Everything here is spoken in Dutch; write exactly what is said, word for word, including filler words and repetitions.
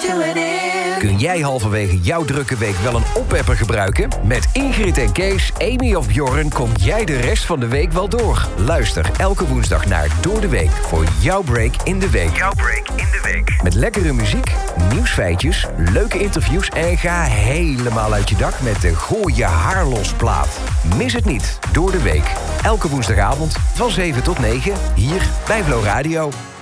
Kun jij halverwege jouw drukke week wel een oppepper gebruiken? Met Ingrid en Kees, Amy of Bjorn kom jij de rest van de week wel door. Luister elke woensdag naar Door de Week voor jouw break in de week. Jouw break in de week. Met lekkere muziek, nieuwsfeitjes, leuke interviews en ga helemaal uit je dak met de Gooi je haar los plaat. Mis het niet, Door de Week. Elke woensdagavond van zeven tot negen hier bij Flow Radio.